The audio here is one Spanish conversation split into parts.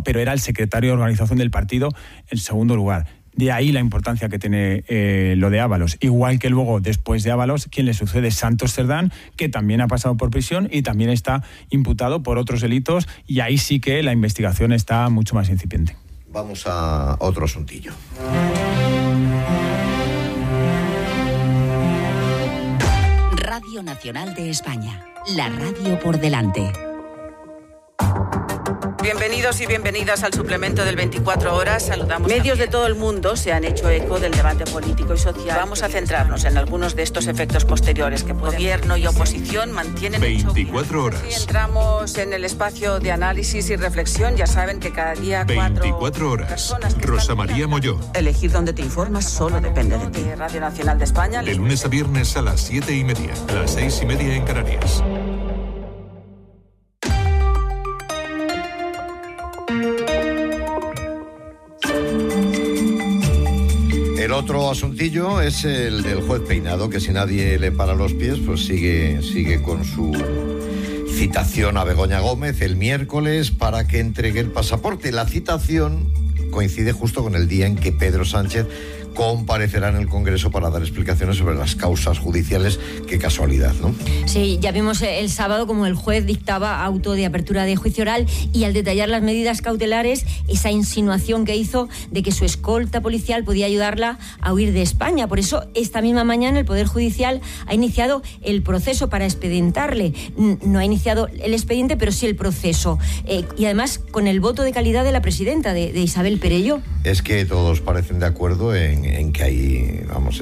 pero era el secretario de organización del partido en segundo lugar. De ahí la importancia que tiene lo de Ábalos. Igual que luego, después de Ábalos, quien le sucede es Santos Cerdán, que también ha pasado por prisión y también está imputado por otros delitos, y ahí sí que la investigación está mucho más incipiente. Vamos a otro asuntillo. Radio Nacional de España, la radio por delante. Bienvenidos y bienvenidas al suplemento del 24 horas. Saludamos. Medios de todo el mundo se han hecho eco del debate político y social. Vamos a centrarnos en algunos de estos efectos posteriores que gobierno y oposición mantienen. 24 horas. Si entramos en el espacio de análisis y reflexión, ya saben que cada día 24 horas. Rosa María Molló. Elegir dónde te informas solo depende de ti. Radio Nacional de España. De lunes a viernes a las 7:30, a las 6:30 en Canarias. El otro asuntillo es el del juez Peinado, que si nadie le para los pies, pues sigue con su citación a Begoña Gómez el miércoles para que entregue el pasaporte. La citación coincide justo con el día en que Pedro Sánchez comparecerá en el Congreso para dar explicaciones sobre las causas judiciales. Qué casualidad, ¿no? Sí, ya vimos el sábado como el juez dictaba auto de apertura de juicio oral, y al detallar las medidas cautelares, esa insinuación que hizo de que su escolta policial podía ayudarla a huir de España. Por eso, esta misma mañana el Poder Judicial ha iniciado el proceso para expedientarle. No ha iniciado el expediente, pero sí el proceso. Y además con el voto de calidad de la presidenta, de Isabel Perelló. Es que todos parecen de acuerdo en que ahí, vamos,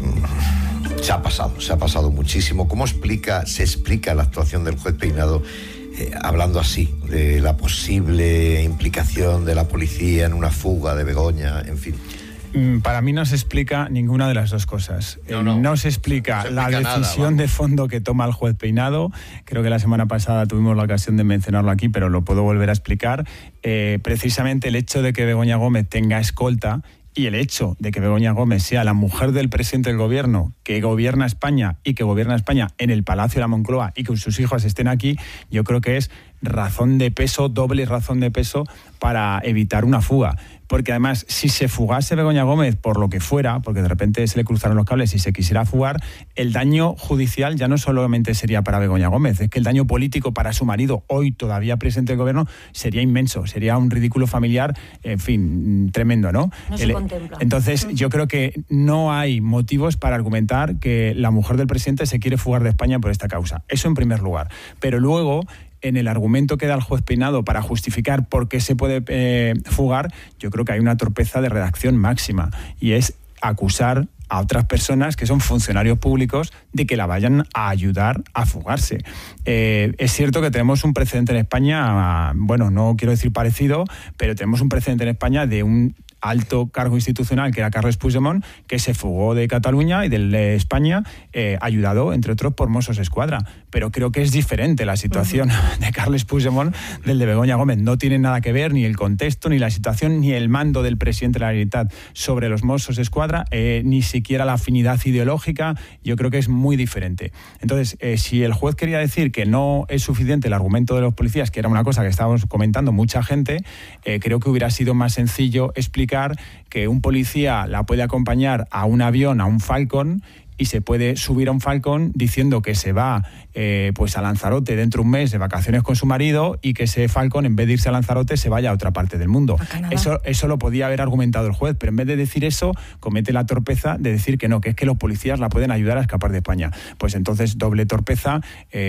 se ha pasado muchísimo. ¿Cómo se explica la actuación del juez Peinado hablando así de la posible implicación de la policía en una fuga de Begoña, en fin? Para mí no se explica ninguna de las dos cosas. No se explica la decisión de fondo que toma el juez Peinado. Creo que la semana pasada tuvimos la ocasión de mencionarlo aquí, pero lo puedo volver a explicar. Precisamente el hecho de que Begoña Gómez tenga escolta y el hecho de que Begoña Gómez sea la mujer del presidente del gobierno, que gobierna España y que gobierna España en el Palacio de la Moncloa, y que sus hijos estén aquí, yo creo que es razón de peso, doble razón de peso para evitar una fuga. Porque además, si se fugase Begoña Gómez por lo que fuera, porque de repente se le cruzaron los cables y se quisiera fugar, el daño judicial ya no solamente sería para Begoña Gómez, es que el daño político para su marido, hoy todavía presidente del gobierno, sería inmenso, sería un ridículo familiar, en fin, tremendo, ¿no? No se contempla. Entonces, yo creo que no hay motivos para argumentar que la mujer del presidente se quiere fugar de España por esta causa. Eso en primer lugar. Pero luego, en el argumento que da el juez Peinado para justificar por qué se puede fugar, yo creo que hay una torpeza de redacción máxima, y es acusar a otras personas que son funcionarios públicos de que la vayan a ayudar a fugarse. Es cierto que tenemos un precedente en España, bueno, no quiero decir parecido, pero tenemos un precedente en España de un alto cargo institucional, que era Carles Puigdemont, que se fugó de Cataluña y de España, ayudado, entre otros, por Mossos Escuadra. Pero creo que es diferente la situación de Carles Puigdemont del de Begoña Gómez. No tiene nada que ver ni el contexto, ni la situación, ni el mando del presidente de la Generalitat sobre los Mossos Escuadra, ni siquiera la afinidad ideológica. Yo creo que es muy diferente. Entonces, si el juez quería decir que no es suficiente el argumento de los policías, que era una cosa que estábamos comentando mucha gente, creo que hubiera sido más sencillo explicar que un policía la puede acompañar a un avión, a un Falcon, y se puede subir a un Falcon diciendo que se va pues a Lanzarote dentro de un mes de vacaciones con su marido, y que ese Falcon, en vez de irse a Lanzarote, se vaya a otra parte del mundo. Eso lo podía haber argumentado el juez, pero en vez de decir eso, comete la torpeza de decir que no, que es que los policías la pueden ayudar a escapar de España. Pues entonces, doble torpeza,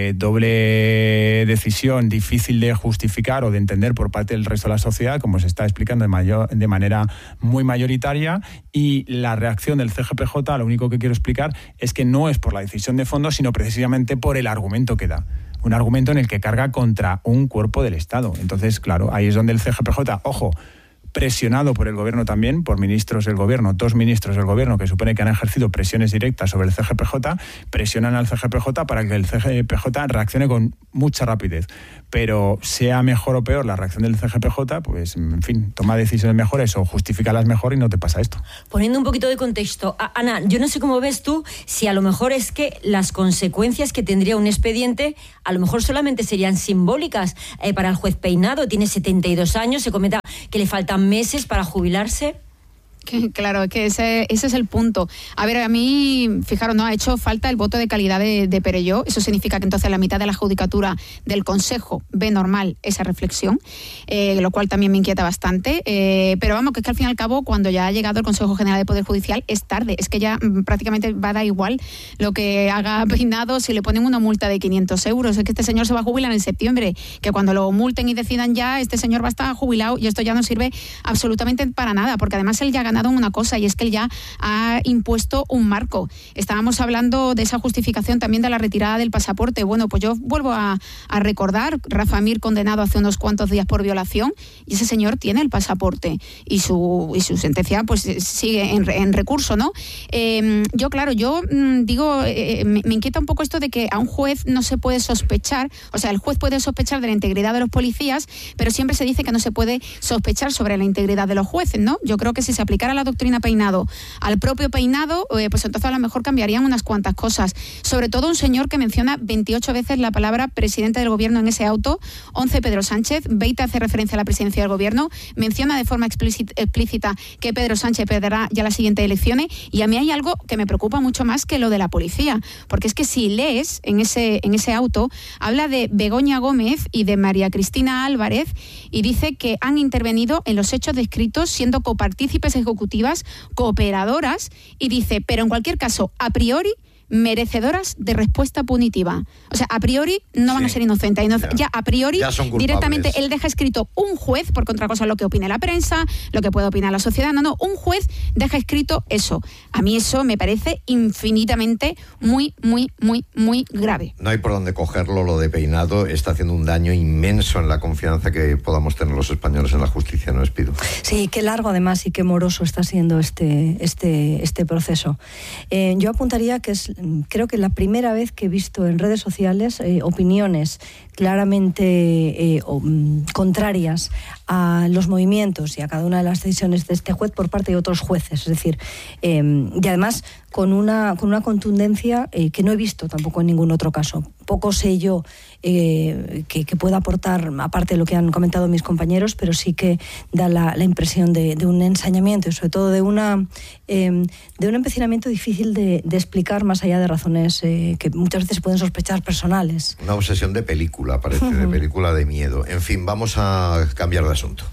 doble decisión difícil de justificar o de entender por parte del resto de la sociedad, como se está explicando de manera muy mayoritaria. Y la reacción del CGPJ, lo único que quiero explicar es que no es por la decisión de fondo, sino precisamente por el argumento que da. Un argumento en el que carga contra un cuerpo del Estado. Entonces, claro, ahí es donde el CGPJ, ojo, presionado por el gobierno también, por ministros del gobierno, 2 ministros del gobierno que supone que han ejercido presiones directas sobre el CGPJ, presionan al CGPJ para que el CGPJ reaccione con mucha rapidez. Pero sea mejor o peor la reacción del CGPJ, pues, en fin, toma decisiones mejores o justifícalas mejor y no te pasa esto. Poniendo un poquito de contexto, Ana, yo no sé cómo ves tú si a lo mejor es que las consecuencias que tendría un expediente a lo mejor solamente serían simbólicas para el juez Peinado. Tiene 72 años, se cometa que le faltan meses para jubilarse. Claro, es que ese es el punto. A ver, a mí, fijaros, no ha hecho falta el voto de calidad de Perelló. Eso significa que entonces la mitad de la judicatura del Consejo ve normal esa reflexión, lo cual también me inquieta bastante. Pero vamos, que es que al fin y al cabo, cuando ya ha llegado el Consejo General del Poder Judicial, es tarde. Es que ya prácticamente va a dar igual lo que haga Peinado si le ponen una multa de 500 euros. Es que este señor se va a jubilar en septiembre, que cuando lo multen y decidan ya, este señor va a estar jubilado y esto ya no sirve absolutamente para nada, porque además él ya ganado en una cosa, y es que él ya ha impuesto un marco. Estábamos hablando de esa justificación también de la retirada del pasaporte. Bueno, pues yo vuelvo a recordar, Rafa Mir condenado hace unos cuantos días por violación, y ese señor tiene el pasaporte y su sentencia pues sigue en recurso, ¿no? Yo digo, me inquieta un poco esto de que a un juez no se puede sospechar, o sea, el juez puede sospechar de la integridad de los policías, pero siempre se dice que no se puede sospechar sobre la integridad de los jueces, ¿no? Yo creo que si se aplicara la doctrina Peinado al propio Peinado, pues entonces a lo mejor cambiarían unas cuantas cosas. Sobre todo un señor que menciona 28 veces la palabra presidente del gobierno en ese auto, 11 Pedro Sánchez, 20 hace referencia a la presidencia del gobierno, menciona de forma explícita que Pedro Sánchez perderá ya las siguientes elecciones, y a mí hay algo que me preocupa mucho más que lo de la policía, porque es que si lees en ese auto, habla de Begoña Gómez y de María Cristina Álvarez, y dice que han intervenido en los hechos descritos siendo copartícipes ejecutivas, cooperadoras, y dice, pero en cualquier caso, a priori, merecedoras de respuesta punitiva. O sea, a priori no van a ser inocentes. Ya a priori, directamente, él deja escrito un juez, porque otra cosa es lo que opine la prensa, lo que puede opinar la sociedad. No, un juez deja escrito eso. A mí eso me parece infinitamente muy, muy, muy, muy grave. No hay por dónde cogerlo, lo de Peinado está haciendo un daño inmenso en la confianza que podamos tener los españoles en la justicia, ¿no, Espido? Sí, qué largo además y qué moroso está siendo este proceso. Yo apuntaría que creo que la primera vez que he visto en redes sociales opiniones claramente contrarias a los movimientos y a cada una de las decisiones de este juez por parte de otros jueces. Es decir, y además con una contundencia que no he visto tampoco en ningún otro caso. Poco sé yo que pueda aportar, aparte de lo que han comentado mis compañeros, pero sí que da la impresión de un ensañamiento y sobre todo de un empecinamiento difícil de explicar, más allá de razones que muchas veces se pueden sospechar personales. Una obsesión de película, parece, de película de miedo. En fin, vamos a cambiar de asunto.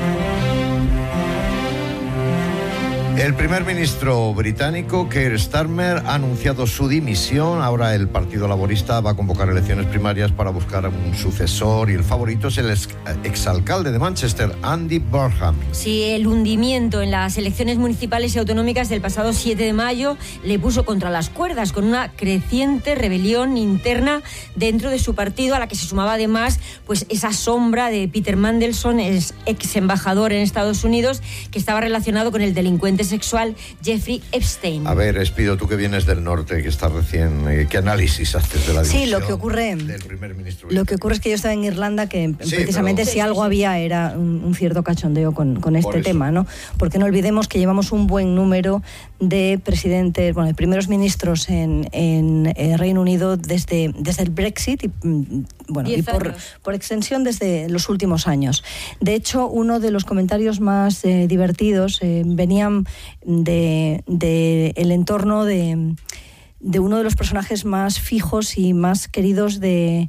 El primer ministro británico, Keir Starmer, ha anunciado su dimisión. Ahora el Partido Laborista va a convocar elecciones primarias para buscar un sucesor, y el favorito es el exalcalde de Manchester, Andy Burnham. Sí, el hundimiento en las elecciones municipales y autonómicas del pasado 7 de mayo le puso contra las cuerdas, con una creciente rebelión interna dentro de su partido, a la que se sumaba además pues esa sombra de Peter Mandelson, ex embajador en Estados Unidos, que estaba relacionado con el delincuente sexual Jeffrey Epstein. A ver, Espido, tú que vienes del norte, que estás recién, ¿qué análisis haces de la dimisión? Sí, lo que ocurre es que yo estaba en Irlanda, que precisamente si algo había era un cierto cachondeo con este tema, ¿no? Porque no olvidemos que llevamos un buen número de presidentes, de primeros ministros en Reino Unido desde el Brexit y por extensión desde los últimos años. De hecho, uno de los comentarios más divertidos venían de el entorno de uno de los personajes más fijos y más queridos de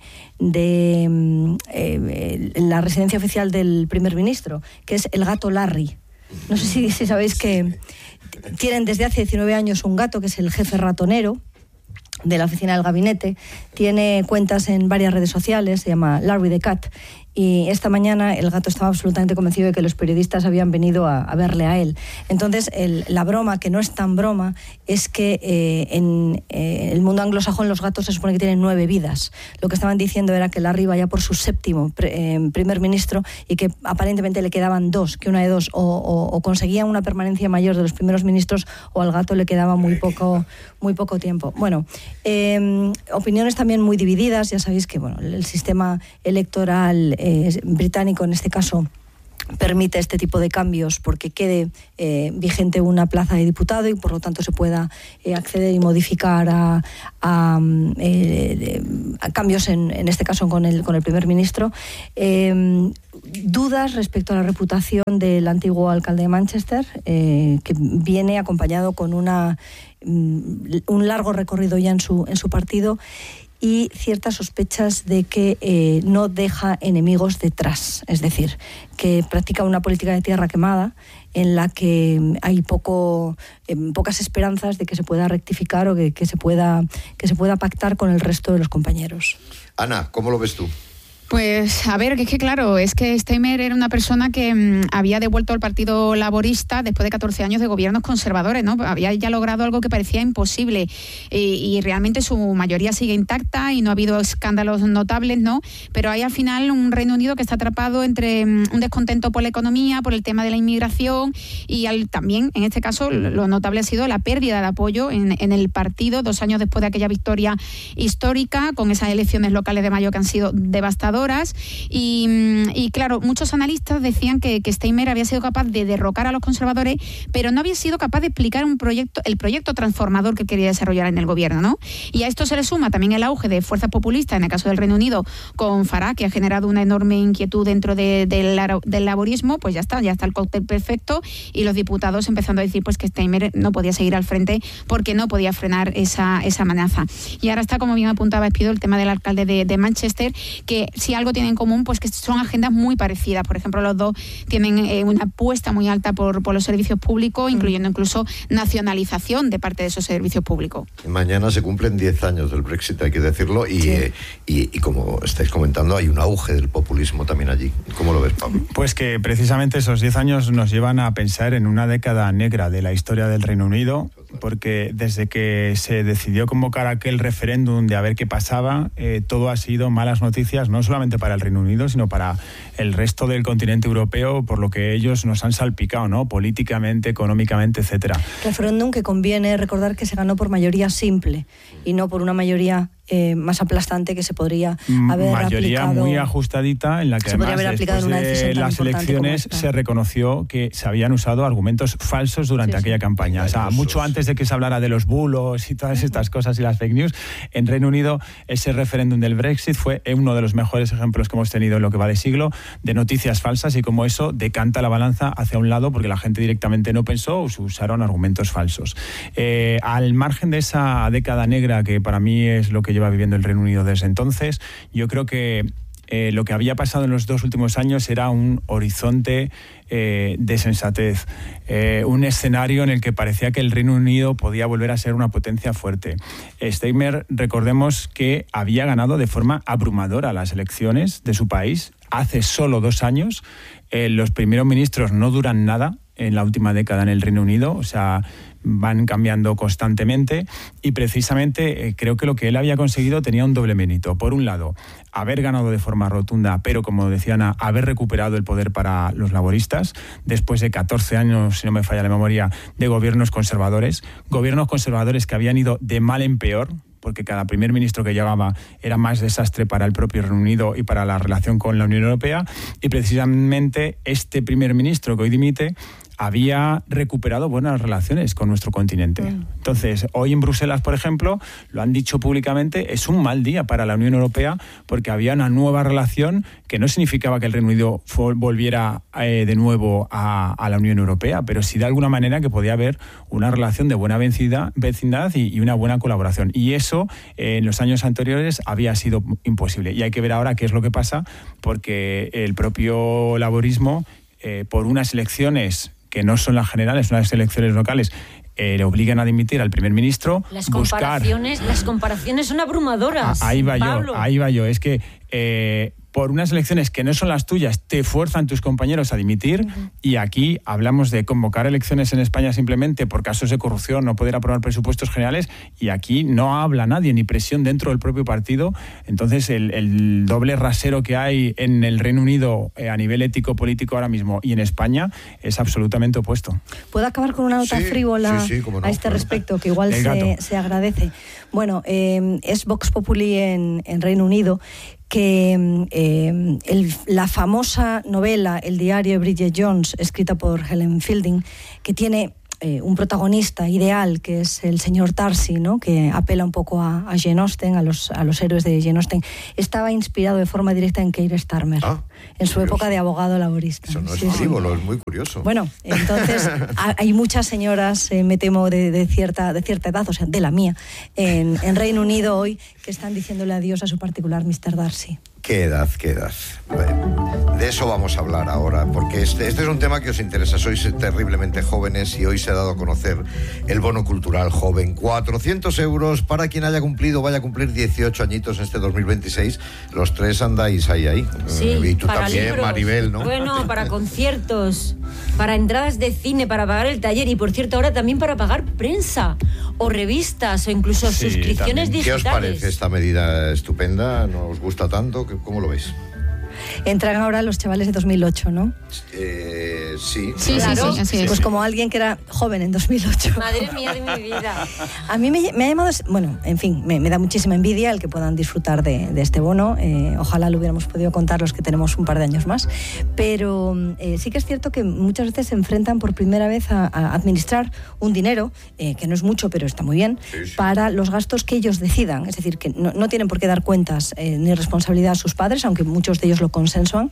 la residencia oficial del primer ministro, que es el gato Larry. No sé si sabéis que tienen desde hace 19 años un gato que es el jefe ratonero de la oficina del gabinete. Tiene cuentas en varias redes sociales, se llama Larry the Cat. Y esta mañana el gato estaba absolutamente convencido de que los periodistas habían venido a verle a él. Entonces, la broma, que no es tan broma, es que en el mundo anglosajón los gatos se supone que tienen 9 vidas. Lo que estaban diciendo era que Larry vaya por su 7º primer ministro y que aparentemente le quedaban 2, que una de dos, o conseguía una permanencia mayor de los primeros ministros, o al gato le quedaba muy poco tiempo. Bueno, opiniones también muy divididas. Ya sabéis que el sistema electoral británico en este caso permite este tipo de cambios porque quede vigente una plaza de diputado y por lo tanto se pueda acceder y modificar a cambios en este caso con el primer ministro. Dudas respecto a la reputación del antiguo alcalde de Manchester, que viene acompañado con un largo recorrido ya en su partido, y ciertas sospechas de que no deja enemigos detrás, es decir, que practica una política de tierra quemada en la que hay pocas esperanzas de que se pueda rectificar o que se pueda pactar con el resto de los compañeros. Ana, ¿cómo lo ves tú? Pues a ver, que es que claro, es que Steinmeier era una persona que había devuelto al Partido Laborista después de 14 años de gobiernos conservadores, ¿no? Había ya logrado algo que parecía imposible y realmente su mayoría sigue intacta y no ha habido escándalos notables, ¿no? Pero hay al final un Reino Unido que está atrapado entre un descontento por la economía, por el tema de la inmigración y también, en este caso, lo notable ha sido la pérdida de apoyo en el partido 2 años después de aquella victoria histórica, con esas elecciones locales de mayo que han sido devastadoras. Y claro, muchos analistas decían que Steinmeier había sido capaz de derrocar a los conservadores, pero no había sido capaz de explicar el proyecto transformador que quería desarrollar en el gobierno, ¿no? Y a esto se le suma también el auge de fuerzas populistas, en el caso del Reino Unido, con Farage, que ha generado una enorme inquietud dentro del laborismo. Pues ya está el cóctel perfecto, y los diputados empezando a decir pues que Steinmeier no podía seguir al frente porque no podía frenar esa amenaza. Y ahora está, como bien apuntaba Espido, el tema del alcalde de Manchester, que si algo tienen en común, pues que son agendas muy parecidas. Por ejemplo, los dos tienen una apuesta muy alta por los servicios públicos, incluyendo incluso nacionalización de parte de esos servicios públicos. Mañana se cumplen 10 años del Brexit, hay que decirlo, y como estáis comentando, hay un auge del populismo también allí. ¿Cómo lo ves, Pablo? Pues que precisamente esos 10 años nos llevan a pensar en una década negra de la historia del Reino Unido, porque desde que se decidió convocar aquel referéndum de a ver qué pasaba, todo ha sido malas noticias, no solamente para el Reino Unido, sino para el resto del continente europeo, por lo que ellos nos han salpicado, ¿no? Políticamente, económicamente, etcétera. Referéndum que conviene recordar que se ganó por mayoría simple y no por una mayoría más aplastante que se podría haber mayoría aplicado. Muy ajustadita, en la que además después de las elecciones se reconoció que se habían usado argumentos falsos durante aquella campaña. O sea, mucho antes de que se hablara de los bulos y todas estas cosas y las fake news, en Reino Unido ese referéndum del Brexit fue uno de los mejores ejemplos que hemos tenido en lo que va de siglo de noticias falsas, y como eso decanta la balanza hacia un lado porque la gente directamente no pensó o se usaron argumentos falsos. Al margen de esa década negra que para mí es lo que lleva viviendo el Reino Unido desde entonces, yo creo que lo que había pasado en los 2 últimos años era un horizonte de sensatez, un escenario en el que parecía que el Reino Unido podía volver a ser una potencia fuerte. Steinmeier, recordemos que había ganado de forma abrumadora las elecciones de su país hace solo 2 años. Los primeros ministros no duran nada en la última década en el Reino Unido, o sea, van cambiando constantemente, y precisamente creo que lo que él había conseguido tenía un doble mérito. Por un lado, haber ganado de forma rotunda, pero como decía Ana, haber recuperado el poder para los laboristas después de 14 años, si no me falla la memoria, de gobiernos conservadores que habían ido de mal en peor, porque cada primer ministro que llegaba era más desastre para el propio Reino Unido y para la relación con la Unión Europea, y precisamente este primer ministro que hoy dimite había recuperado buenas relaciones con nuestro continente. Entonces, hoy en Bruselas, por ejemplo, lo han dicho públicamente, es un mal día para la Unión Europea porque había una nueva relación que no significaba que el Reino Unido volviera de nuevo a la Unión Europea, pero sí de alguna manera que podía haber una relación de buena vecindad y una buena colaboración. Y eso en los años anteriores había sido imposible. Y hay que ver ahora qué es lo que pasa, porque el propio laborismo, por unas elecciones que no son las generales, unas elecciones locales, le obligan a dimitir al primer ministro. Las comparaciones son abrumadoras. Ahí va yo. Es que por unas elecciones que no son las tuyas, te fuerzan tus compañeros a dimitir, y aquí hablamos de convocar elecciones en España simplemente por casos de corrupción, no poder aprobar presupuestos generales, y aquí no habla nadie, ni presión dentro del propio partido. Entonces el doble rasero que hay en el Reino Unido a nivel ético-político ahora mismo y en España es absolutamente opuesto. ¿Puedo acabar con una nota frívola a este respecto, que igual se agradece? Bueno, es Vox Populi en Reino Unido, que la famosa novela El diario de Bridget Jones, escrita por Helen Fielding, que tiene un protagonista ideal, que es el señor Darcy, ¿no?, que apela un poco a Jane Austen, a los héroes de Jane Austen, estaba inspirado de forma directa en Keir Starmer, en su época de abogado laborista. Eso no es frívolo, es muy curioso. Bueno, entonces hay muchas señoras, me temo, de cierta edad, o sea, de la mía, en Reino Unido hoy, que están diciéndole adiós a su particular Mr. Darcy. ¿Qué edad? Bueno, de eso vamos a hablar ahora, porque este es un tema que os interesa. Sois terriblemente jóvenes y hoy se ha dado a conocer el bono cultural joven. 400 euros para quien vaya a cumplir 18 añitos en este 2026. Los tres andáis ahí. Sí, y tú para también, libros, Maribel, ¿no? Bueno, para conciertos, para entradas de cine, para pagar el taller y, por cierto, ahora también para pagar prensa o revistas o incluso suscripciones digitales. ¿Qué os parece esta medida estupenda? ¿No os gusta tanto? ¿Cómo lo veis? Entran ahora los chavales de 2008, ¿no? Sí. Sí, claro. Sí. Pues como alguien que era joven en 2008. Madre mía de mi vida. A mí me ha llamado... Bueno, en fin, me da muchísima envidia el que puedan disfrutar de este bono. Ojalá lo hubiéramos podido contar los que tenemos un par de años más. Pero sí que es cierto que muchas veces se enfrentan por primera vez a administrar un dinero, que no es mucho, pero está muy bien, para los gastos que ellos decidan. Es decir, que no tienen por qué dar cuentas ni responsabilidad a sus padres, aunque muchos de ellos lo consensuan,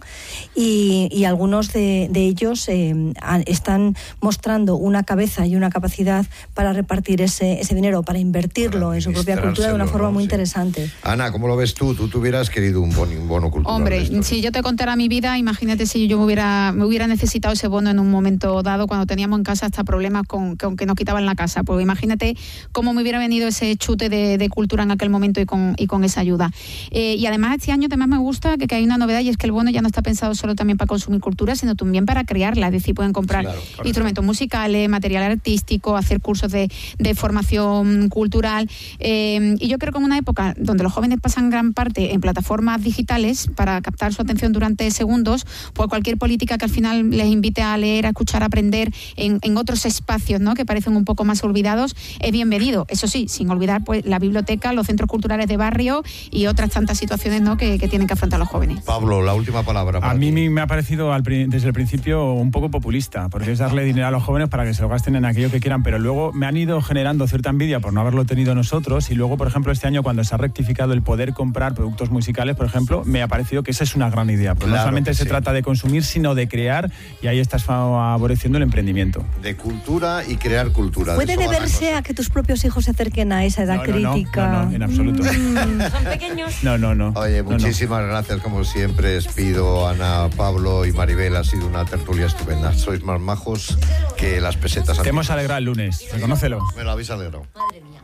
y algunos de ellos están mostrando una cabeza y una capacidad para repartir ese dinero, para invertirlo en su propia cultura de una forma muy interesante. Ana, ¿cómo lo ves tú? ¿Tú hubieras querido un bono cultural? Hombre, si yo te contara mi vida, imagínate si yo me hubiera necesitado ese bono en un momento dado, cuando teníamos en casa hasta problemas con que nos quitaban la casa. Pues imagínate cómo me hubiera venido ese chute de cultura en aquel momento y con esa ayuda. Y además este año además me gusta que hay una novedad, y es que el bono ya no está pensado solo también para consumir cultura, sino también para crearla. Es decir, pueden comprar instrumentos musicales, material artístico, hacer cursos de formación cultural. Y yo creo que en una época donde los jóvenes pasan gran parte en plataformas digitales para captar su atención durante segundos, pues cualquier política que al final les invite a leer, a escuchar, a aprender en otros espacios, ¿no?, que parecen un poco más olvidados, es bienvenido. Eso sí, sin olvidar pues la biblioteca, los centros culturales de barrio y otras tantas situaciones, ¿no?, que tienen que afrontar los jóvenes. Pablo, la última palabra. A mí me ha parecido desde el principio un poco populista, porque es darle dinero a los jóvenes para que se lo gasten en aquello que quieran, pero luego me han ido generando cierta envidia por no haberlo tenido nosotros, y luego, por ejemplo, este año, cuando se ha rectificado el poder comprar productos musicales, por ejemplo, me ha parecido que esa es una gran idea, porque no solamente se trata de consumir, sino de crear, y ahí estás favoreciendo el emprendimiento. De cultura y crear cultura. ¿Puede deberse a que tus propios hijos se acerquen a esa edad crítica? No, en absoluto. ¿Son pequeños? No. Oye, muchísimas gracias, como siempre. Les pido, Ana, Pablo y Maribel, ha sido una tertulia estupenda. Sois más majos que las pesetas. Te hemos alegrado el lunes, reconócelo. Me lo habéis alegrado. Madre mía.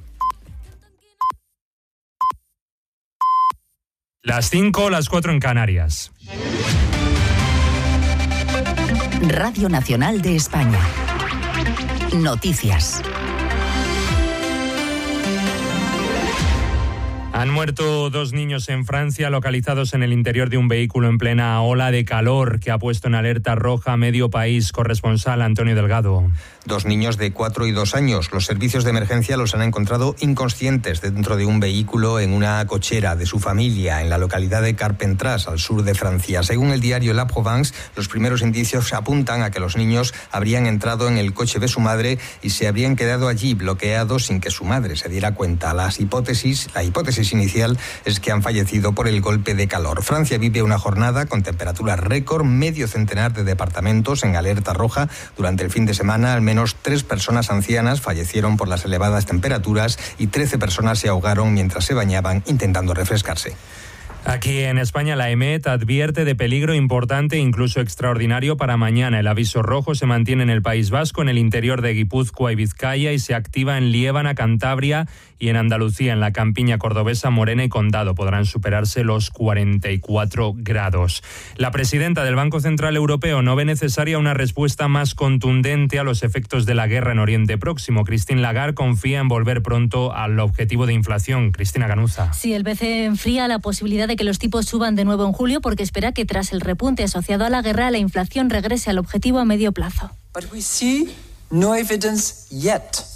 Las 5, las 4 en Canarias. Radio Nacional de España. Noticias. Han muerto 2 niños en Francia localizados en el interior de un vehículo en plena ola de calor que ha puesto en alerta roja a medio país. Corresponsal Antonio Delgado. 2 niños de 4 y 2 años. Los servicios de emergencia los han encontrado inconscientes dentro de un vehículo en una cochera de su familia en la localidad de Carpentras, al sur de Francia. Según el diario La Provence, los primeros indicios apuntan a que los niños habrían entrado en el coche de su madre y se habrían quedado allí bloqueados sin que su madre se diera cuenta. La hipótesis inicial es que han fallecido por el golpe de calor. Francia vive una jornada con temperaturas récord, medio centenar de departamentos en alerta roja. Durante el fin de semana, al menos 3 personas ancianas fallecieron por las elevadas temperaturas y 13 personas se ahogaron mientras se bañaban intentando refrescarse. Aquí en España, la EMET advierte de peligro importante, incluso extraordinario, para mañana. El aviso rojo se mantiene en el País Vasco, en el interior de Guipúzcoa y Vizcaya, y se activa en Liébana, Cantabria y en Andalucía, en la campiña cordobesa, Morena y Condado. Podrán superarse los 44 grados. La presidenta del Banco Central Europeo no ve necesaria una respuesta más contundente a los efectos de la guerra en Oriente Próximo. Christine Lagarde confía en volver pronto al objetivo de inflación. Cristina Ganuza. Sí, el BCE enfría la posibilidad de que los tipos suban de nuevo en julio, porque espera que tras el repunte asociado a la guerra, la inflación regrese al objetivo a medio plazo. But we see no evidence yet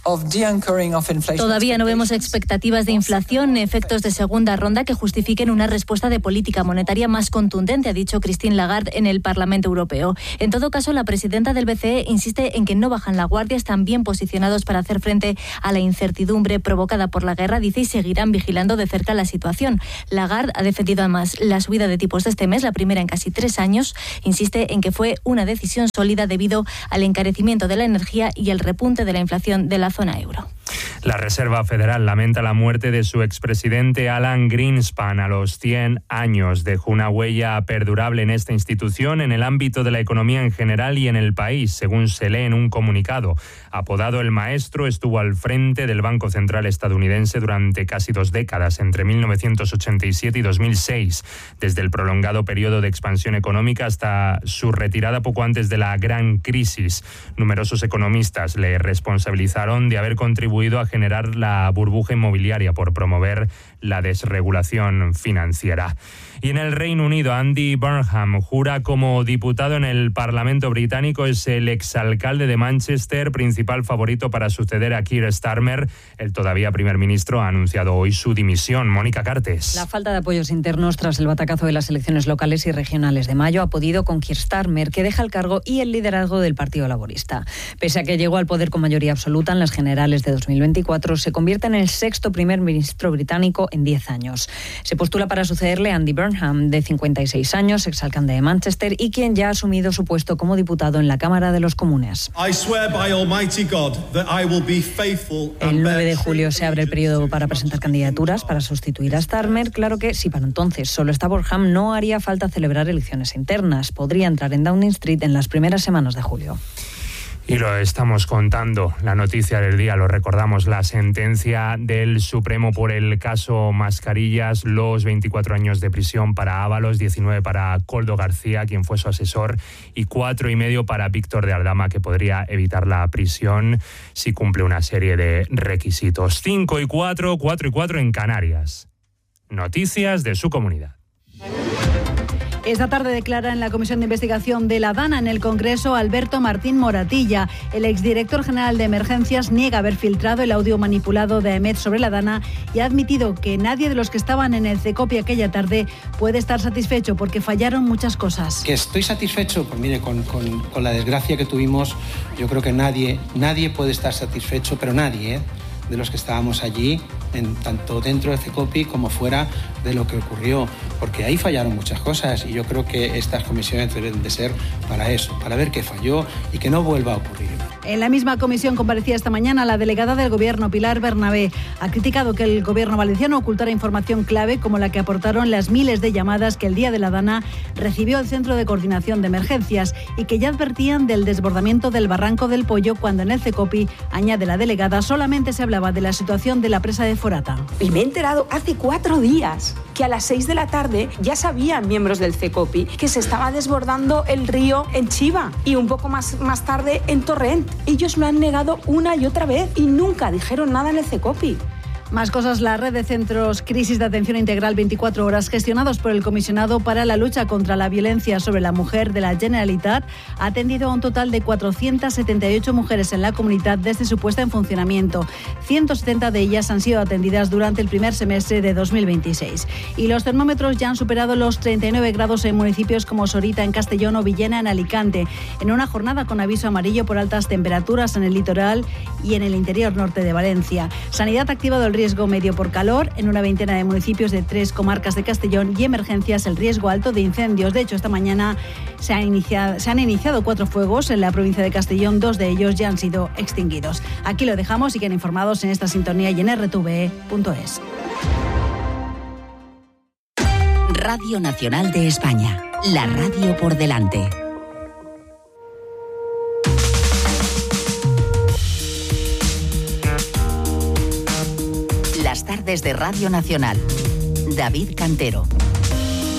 Todavía no vemos expectativas de inflación ni efectos de segunda ronda que justifiquen una respuesta de política monetaria más contundente, ha dicho Christine Lagarde en el Parlamento Europeo. En todo caso, la presidenta del BCE insiste en que no bajan la guardia, están bien posicionados para hacer frente a la incertidumbre provocada por la guerra, dice, y seguirán vigilando de cerca la situación. Lagarde ha defendido además la subida de tipos de este mes, la primera en casi 3 años. Insiste en que fue una decisión sólida debido al encarecimiento de la energía y el repunte de la inflación de la zona euro. La Reserva Federal lamenta la muerte de su expresidente Alan Greenspan a los 100 años. Dejó una huella perdurable en esta institución, en el ámbito de la economía en general y en el país, según se lee en un comunicado. Apodado El Maestro, estuvo al frente del Banco Central estadounidense durante casi 2 décadas, entre 1987 y 2006, desde el prolongado periodo de expansión económica hasta su retirada poco antes de la gran crisis. Numerosos economistas le responsabilizaron de haber contribuido a generar la burbuja inmobiliaria por promover la desregulación financiera. Y en el Reino Unido, Andy Burnham jura como diputado en el Parlamento británico. Es el exalcalde de Manchester, principal favorito para suceder a Keir Starmer. El todavía primer ministro ha anunciado hoy su dimisión. Mónica Cartes. La falta de apoyos internos tras el batacazo de las elecciones locales y regionales de mayo ha podido con Keir Starmer, que deja el cargo y el liderazgo del Partido Laborista. Pese a que llegó al poder con mayoría absoluta en las generales de 2024, se convierte en el 6º primer ministro británico en 10 años. Se postula para sucederle a Andy Burnham, de 56 años, exalcalde de Manchester y quien ya ha asumido su puesto como diputado en la Cámara de los Comunes. El 9 de julio se abre el periodo para presentar candidaturas para sustituir a Starmer. Claro que si para entonces solo está Burnham, no haría falta celebrar elecciones internas. Podría entrar en Downing Street en las primeras semanas de julio. Y lo estamos contando, la noticia del día, lo recordamos, la sentencia del Supremo por el caso Mascarillas, los 24 años de prisión para Ábalos, 19 para Koldo García, quien fue su asesor, y 4,5 para Víctor de Aldama, que podría evitar la prisión si cumple una serie de requisitos. 5:04, 4:04 en Canarias. Noticias de su comunidad. Esta tarde declara en la Comisión de Investigación de la DANA en el Congreso Alberto Martín Moratilla. El exdirector general de Emergencias niega haber filtrado el audio manipulado de AEMET sobre la DANA y ha admitido que nadie de los que estaban en el CECOPI aquella tarde puede estar satisfecho porque fallaron muchas cosas. ¿Que estoy satisfecho? Pues mire, con la desgracia que tuvimos, yo creo que nadie puede estar satisfecho, pero nadie, de los que estábamos allí, tanto dentro de CECOPI como fuera de lo que ocurrió, porque ahí fallaron muchas cosas y yo creo que estas comisiones deben de ser para eso, para ver qué falló y que no vuelva a ocurrir. En la misma comisión comparecía esta mañana la delegada del Gobierno, Pilar Bernabé. Ha criticado que el Gobierno valenciano ocultara información clave como la que aportaron las miles de llamadas que el día de la DANA recibió el Centro de Coordinación de Emergencias y que ya advertían del desbordamiento del Barranco del Pollo cuando en el CECOPI, añade la delegada, solamente se hablaba de la situación de la presa de Forata. Y me he enterado hace 4 días que a las 6 de la tarde ya sabían miembros del CECOPI que se estaba desbordando el río en Chiva y un poco más tarde en Torrent. Ellos lo han negado una y otra vez y nunca dijeron nada en el CECOPI. Más cosas, la red de centros Crisis de Atención Integral 24 horas gestionados por el Comisionado para la Lucha contra la Violencia sobre la Mujer de la Generalitat ha atendido a un total de 478 mujeres en la comunidad desde su puesta en funcionamiento. 170 de ellas han sido atendidas durante el primer semestre de 2026. Y los termómetros ya han superado los 39 grados en municipios como Sorita en Castellón o Villena en Alicante, en una jornada con aviso amarillo por altas temperaturas en el litoral y en el interior norte de Valencia. Sanidad ha activado el riesgo medio por calor en una veintena de municipios de 3 comarcas de Castellón y emergencias el riesgo alto de incendios. De hecho, esta mañana se han iniciado 4 fuegos en la provincia de Castellón, 2 de ellos ya han sido extinguidos. Aquí lo dejamos y queden informados en esta sintonía y en rtve.es. Radio Nacional de España, la radio por delante. Las tardes de Radio Nacional. David Cantero.